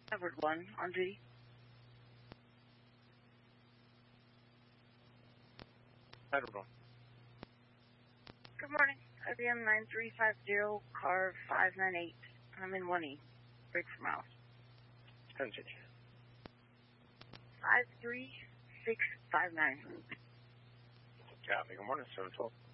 Edward 1 on duty. Edward 1. Good morning. IBM 9350, car 598. I'm in 1E. Break for miles. Continue. 53659. Copy. Good morning, 712.